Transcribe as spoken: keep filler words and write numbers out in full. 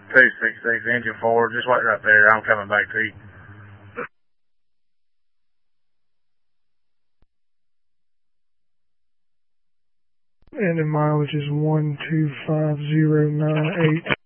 two six six, engine forward. Just wait right there. I'm coming back to you. And the mileage is one two five zero nine eight.